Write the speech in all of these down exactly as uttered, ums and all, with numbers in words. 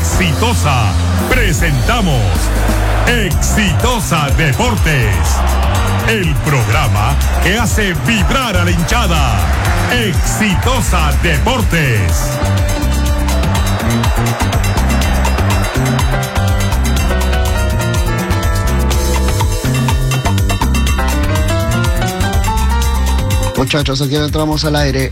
Exitosa presentamos Exitosa Deportes, el programa que hace vibrar a la hinchada. Exitosa Deportes. Muchachos, aquí entramos al aire.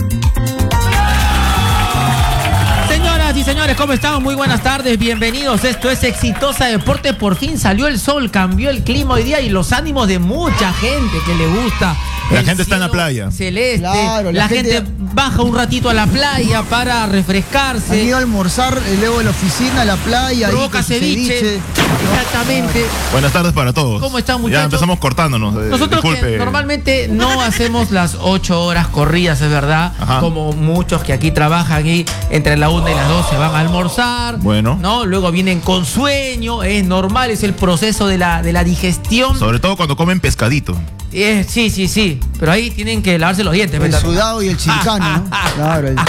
Señoras y señores, ¿cómo están? Muy buenas tardes, bienvenidos. Esto es Exitosa Deporte. Por fin salió el sol, cambió el clima hoy día y los ánimos de mucha gente que le gusta. La gente está en la playa. Celeste. Claro, la la gente... gente baja un ratito a la playa para refrescarse. Han ido a almorzar, eh, luego de la oficina, a la playa. Provoca ceviche. ceviche. Exactamente. Buenas tardes para todos. ¿Cómo están, muchachos? Ya empezamos cortándonos. Eh, Nosotros que normalmente no hacemos las ocho horas corridas, es verdad. Ajá. Como muchos que aquí trabajan y entre la una y las dos se van a almorzar. Bueno. ¿No? Luego vienen con sueño. Es normal, es el proceso de la, de la digestión. Sobre todo cuando comen pescadito. Eh, sí, sí, sí. Pero ahí tienen que lavarse los dientes. El ¿verdad? sudado y el chincano, ¿no? Claro. El...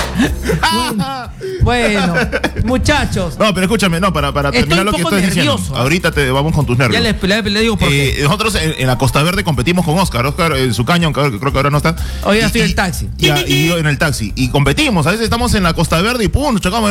Bueno, muchachos. No, pero escúchame, no, para, para terminar lo que estás nervioso. diciendo. Ahorita te vamos con tus nervios. Ya les, les, les digo por eh, qué. Nosotros en, en la Costa Verde competimos con Oscar. Oscar en su caño, creo que ahora no está. Hoy ya estoy en el taxi. Y, y, y yo en el taxi. Y competimos. A veces estamos en la Costa Verde y pum, chocamos.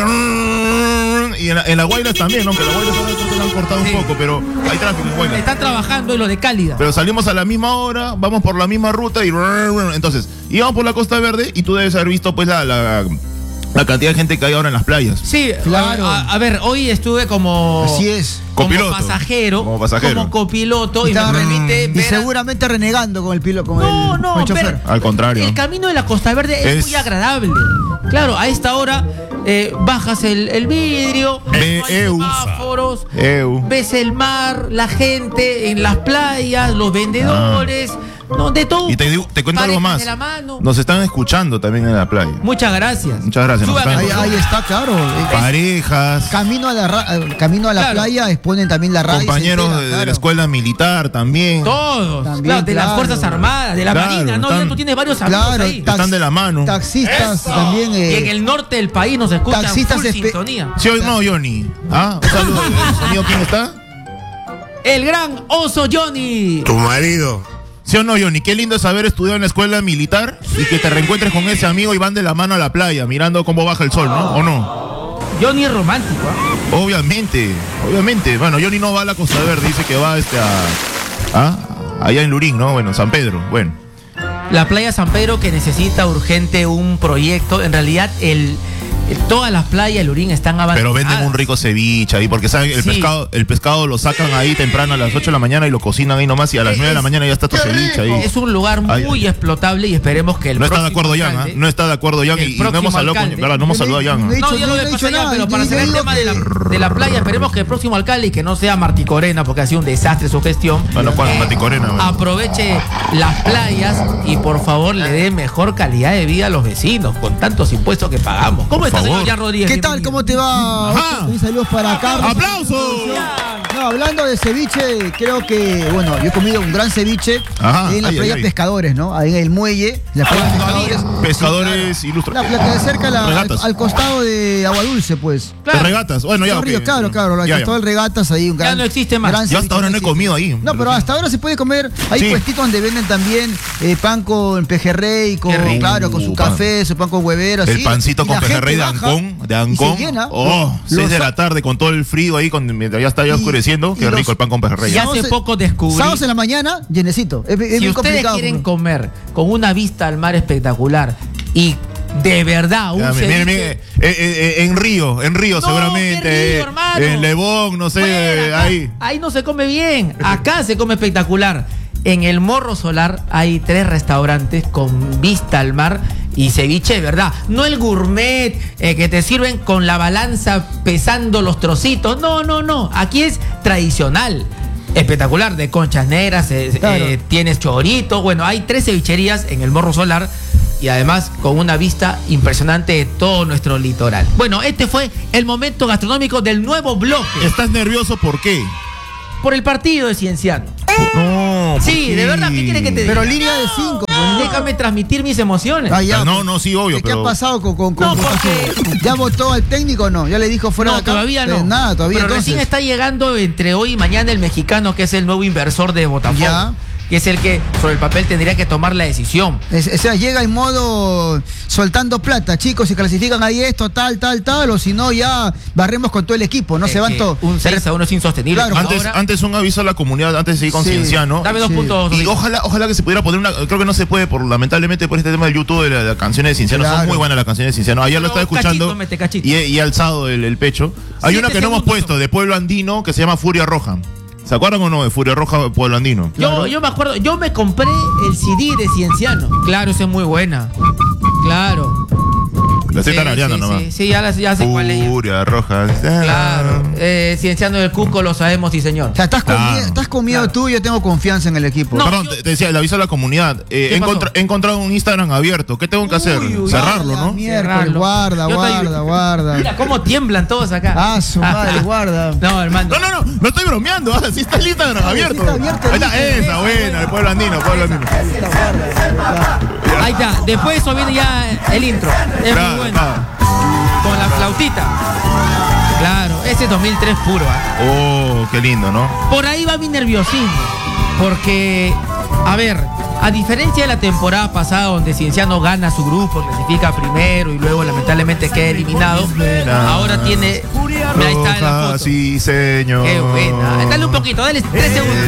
Y en la, en la Guaylas también, aunque la Guaylas se la han cortado sí. un poco, pero hay tráfico en Guaylas. Están trabajando en lo de Cálida. Pero salimos a la misma hora, vamos por la misma ruta y entonces íbamos por la Costa Verde y tú debes haber visto pues la, la, la cantidad de gente que hay ahora en las playas. Sí, claro. A, a ver, hoy estuve como así es. Como copiloto. pasajero, como pasajero, como copiloto y, y me permite y ver seguramente renegando con el piloto, con no, el, no, con el chofer. ver, al contrario. El camino de la Costa Verde es, es... muy agradable. Claro, a esta hora eh, bajas el, el vidrio, Me, no hay eu, semáforos, eu. ves el mar, la gente en las playas, los vendedores. Ah. No, de todo. Y te, te cuento algo más. Nos están escuchando también en la playa. Muchas gracias. Muchas gracias. Ahí, ahí está, claro. Parejas. Camino a la, camino a la claro. playa exponen también la radio. Compañeros entera, de, claro. de la escuela militar también. Todos. También, claro, de claro. las Fuerzas Armadas, de la claro, Marina. No, están, ya tú tienes varios amigos claro, ahí. Están de la mano. Taxistas Eso. también. Eh, y en el norte del país nos escuchan taxistas full espe- sintonía. Sí, hoy no, Johnny. ¿Ah? Un saludo. ¿El sonido quién está? El gran Oso Johnny. Tu marido. ¿Sí o no, Johnny? Qué lindo es haber estudiado en la escuela militar y que te reencuentres con ese amigo y van de la mano a la playa, mirando cómo baja el sol, ¿no? ¿O no? Johnny es romántico, ¿eh? Obviamente, obviamente. Bueno, Johnny no va a la Costa Verde, dice que va este a... ¿Ah? Allá en Lurín, ¿no? Bueno, San Pedro, bueno. La playa San Pedro que necesita urgente un proyecto. En realidad, el... todas las playas del Lurín están abandonadas. Pero venden un rico ceviche ahí, porque saben, el sí. pescado, el pescado lo sacan ahí temprano a las ocho de la mañana y lo cocinan ahí nomás y a las es, nueve de la mañana ya está tu ceviche ahí. Es un lugar muy ay, explotable y esperemos que el no está de acuerdo Jan, ¿eh? No está de acuerdo Jan y, y no hemos hablado con, claro, no hemos saludado a Jan. No, ya lo de pasar ya, pero para cerrar el tema de la, de la playa, esperemos que el próximo alcalde, y que no sea Martí Corena, porque ha sido un desastre su gestión. Bueno, ¿cuándo eh, Martí Corena? Bueno. Aproveche las playas y por favor le dé mejor calidad de vida a los vecinos con tantos impuestos que pagamos. ¿Cómo está, señor Jan Rodríguez? ¿Qué tal? ¿Cómo te va? Un saludo para Carlos. ¡Aplausos! No, hablando de ceviche, creo que, bueno, yo he comido un gran ceviche Ajá, en la ay, playa ay, Pescadores, ¿no? Ahí en el muelle, en la playa Pescadores. Pescadores ilustres. La playa de cerca, la, al, al costado de Agua Dulce, pues. Claro. De Regatas, bueno, ya. Okay. Claro, claro, al costado del Regatas, ahí un gran. Ya no existe más. Gran yo hasta ahora no he comido ahí. No, pero hasta ahora se puede comer. Hay sí. puestitos donde venden también eh, pan con pejerrey, con, claro, con su uh, café, pan. su pan con huevera. El ¿sí? pancito con pejerrey de Ancón, de Ancón. Oh, seis de la tarde con todo el frío ahí, con, mientras ya está ya oscureciendo. Qué rico el pan con pejerrey. Y hace poco descubrí. Sábados en la mañana, llenecito. Es, es si ustedes quieren comer con una vista al mar espectacular y de verdad un ya, ceviche... mire, mire, eh, eh, en Río, en Río no, seguramente. Río, eh, en Lebón, no sé, bueno, acá, ahí. Ahí no se come bien. Acá se come espectacular. En el Morro Solar hay tres restaurantes con vista al mar y ceviche de verdad. No el gourmet eh, que te sirven con la balanza pesando los trocitos. No, no, no. Aquí es tradicional. Espectacular, de conchas negras, eh, claro. eh, tienes chorito. Bueno, hay tres cevicherías en el Morro Solar y además con una vista impresionante de todo nuestro litoral. Bueno, este fue el momento gastronómico del nuevo bloque. ¿Estás nervioso por qué? Por el partido de Cienciano. No, no. Sí, de verdad, ¿qué quiere que te diga? Pero línea de cinco. Pues, déjame transmitir mis emociones. Ah, ya, no, no, sí, obvio. ¿Qué pero... ha pasado con, con, con No, porque... ¿Ya votó al técnico o no? ¿Ya le dijo fuera No, de acá? todavía no. Eh, nada, todavía Pero entonces. recién está llegando entre hoy y mañana el mexicano, que es el nuevo inversor de Botafogo. Ya. Que es el que sobre el papel tendría que tomar la decisión. Es, o sea, llega en modo soltando plata, chicos, si clasifican ahí esto, tal, tal, tal, o si no, ya barremos con todo el equipo, no Es se van que todos. Un seis a uno es insostenible. Claro, Antes, ahora, antes un aviso a la comunidad, antes de seguir con Sí. Cienciano. dame dos Sí. puntos. Y Rodrigo. ojalá, ojalá que se pudiera poner una. Creo que no se puede, por lamentablemente, por este tema del YouTube de las la canciones de Cienciano. Claro. Son muy buenas las canciones de Cienciano. Ayer lo Pero estaba escuchando cachito, mete cachito. y, he- y he alzado el, el pecho. Hay Siete una que no hemos segundos puesto son. de Pueblo Andino que se llama Furia Roja. ¿Se acuerdan o no de Furia Roja Pueblo Andino? Yo, yo me acuerdo, yo me compré el C D de Cienciano. Claro, esa es muy buena. Claro. La estoy Sí, tarareando sí, nomás. Sí, sí, ya, la- ya sé cuál es. Furia Roja. Claro. Eh, Cienciano del Cusco lo sabemos, sí, señor. O sea, estás con, Claro. miedo, estás con miedo Claro. tú, yo tengo confianza en el equipo. No, Perdón, yo- te, te decía, le aviso a la comunidad. Eh, ¿Qué he, pasó? encontra- he encontrado un Instagram abierto. ¿Qué tengo que hacer? Uy, uy, Cerrarlo, Ah, ¿no? miércoles, Cerrarlo. guarda, Yo te guarda, ayudo. guarda. Mira cómo tiemblan todos acá. Ah, su madre, guarda. No, hermano. No, no, no, no estoy bromeando. Ah, sí está el Instagram sí abierto. está abierto el Ahí está, Instagram. esa, buena, el Pueblo Andino, Pueblo Andino. Ahí está. Después eso viene ya el intro. Es Claro, muy bueno. claro. Con la flautita. Claro, ese es dos mil tres puro. ¿Ah? Oh, qué lindo, ¿no? Por ahí va mi nerviosismo. Porque, a ver, a diferencia de la temporada pasada donde Cienciano gana su grupo, clasifica primero y luego lamentablemente queda eliminado, ahora tiene... Mira, ahí está en la Roja, foto. sí, señor. Qué buena. Dale un poquito, dale tres segundos.